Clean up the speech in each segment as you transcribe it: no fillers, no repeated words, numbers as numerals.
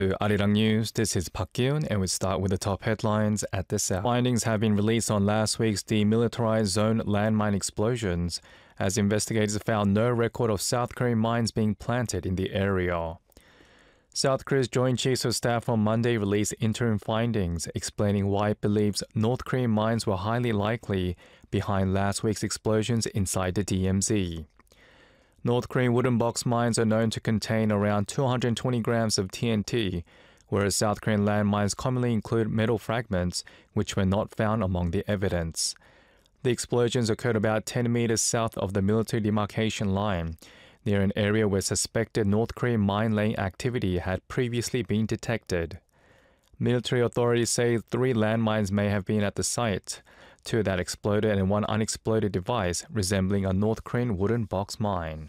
To Arirang News, this is Park Kyun, and we start with the top headlines at this hour. Findings have been released on last week's demilitarized zone landmine explosions, as investigators found no record of South Korean mines being planted in the area. South Korea's Joint Chiefs of Staff on Monday released interim findings explaining why it believes North Korean mines were highly likely behind last week's explosions inside the DMZ. North Korean wooden box mines are known to contain around 220 grams of TNT, whereas South Korean landmines commonly include metal fragments, which were not found among the evidence. The explosions occurred about 10 meters south of the military demarcation line, near an area where suspected North Korean mine-laying activity had previously been detected. Military authorities say 3 landmines may have been at the site, 2 that exploded and 1 unexploded device resembling a North Korean wooden box mine.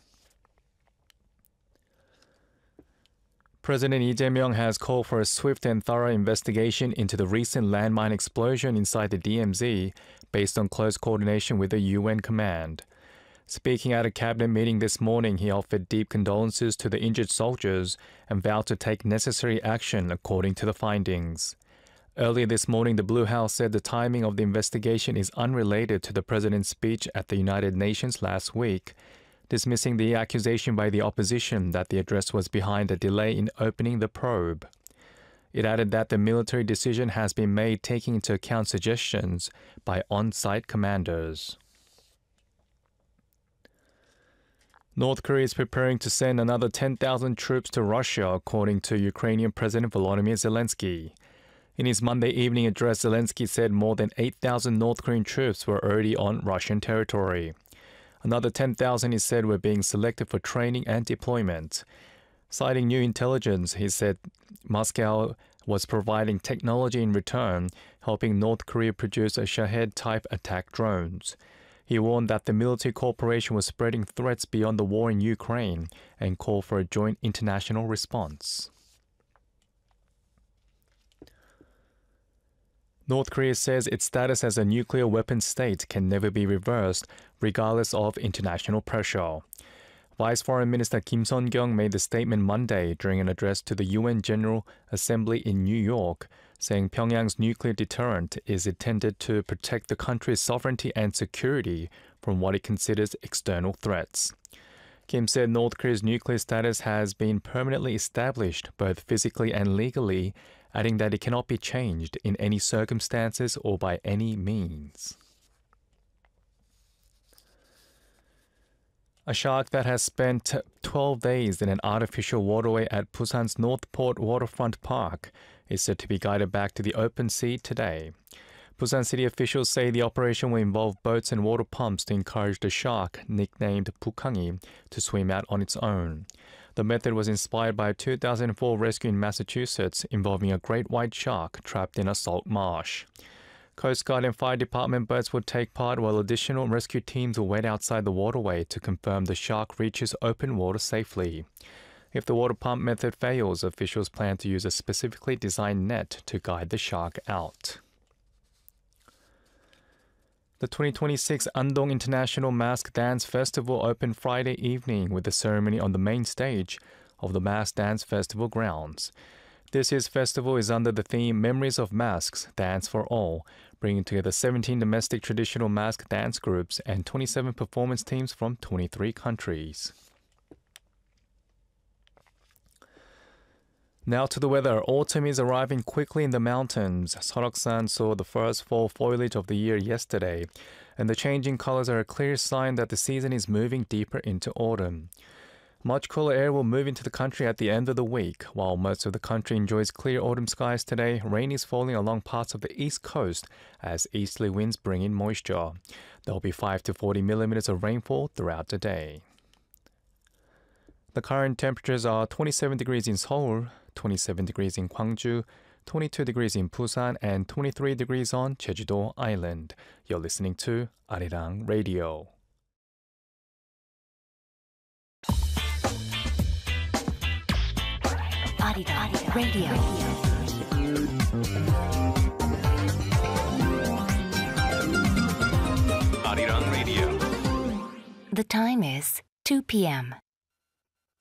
President Lee Jae-myung has called for a swift and thorough investigation into the recent landmine explosion inside the DMZ based on close coordination with the UN command. Speaking at a cabinet meeting this morning, he offered deep condolences to the injured soldiers and vowed to take necessary action according to the findings. Earlier this morning, the Blue House said the timing of the investigation is unrelated to the president's speech at the United Nations last week, dismissing the accusation by the opposition that the address was behind a delay in opening the probe. It added that the military decision has been made taking into account suggestions by on-site commanders. North Korea is preparing to send another 10,000 troops to Russia, according to Ukrainian President Volodymyr Zelensky. In his Monday evening address, Zelensky said more than 8,000 North Korean troops were already on Russian territory. Another 10,000, he said, were being selected for training and deployment. Citing new intelligence, he said Moscow was providing technology in return, helping North Korea produce a Shahed-type attack drones. He warned that the military cooperation was spreading threats beyond the war in Ukraine and called for a joint international response. North Korea says its status as a nuclear weapons state can never be reversed, regardless of international pressure. Vice Foreign Minister Kim Son-kyung made the statement Monday during an address to the UN General Assembly in New York, saying Pyongyang's nuclear deterrent is intended to protect the country's sovereignty and security from what it considers external threats. Kim said North Korea's nuclear status has been permanently established both physically and legally, adding that it cannot be changed in any circumstances or by any means. A shark that has spent 12 days in an artificial waterway at Busan's North Port Waterfront Park is said to be guided back to the open sea today. Busan city officials say the operation will involve boats and water pumps to encourage the shark, nicknamed Bukhangi, to swim out on its own. The method was inspired by a 2004 rescue in Massachusetts involving a great white shark trapped in a salt marsh. Coast Guard and Fire Department boats will take part while additional rescue teams will wait outside the waterway to confirm the shark reaches open water safely. If the water pump method fails, officials plan to use a specifically designed net to guide the shark out. The 2026 Andong International Mask Dance Festival opened Friday evening with a ceremony on the main stage of the Mask Dance Festival grounds. This year's festival is under the theme Memories of Masks, Dance for All, bringing together 17 domestic traditional mask dance groups and 27 performance teams from 23 countries. Now to the weather. Autumn is arriving quickly in the mountains. Seoraksan saw the first fall foliage of the year yesterday, and the changing colors are a clear sign that the season is moving deeper into autumn. Much cooler air will move into the country at the end of the week. While most of the country enjoys clear autumn skies today, rain is falling along parts of the east coast as easterly winds bring in moisture. There will be 5 to 40 millimeters of rainfall throughout the day. The current temperatures are 27 degrees in Seoul, 27 degrees in Gwangju, 22 degrees in Busan, and 23 degrees on Jeju-do Island. You're listening to Arirang Radio. Arirang Radio. Arirang Radio. The time is 2 p.m.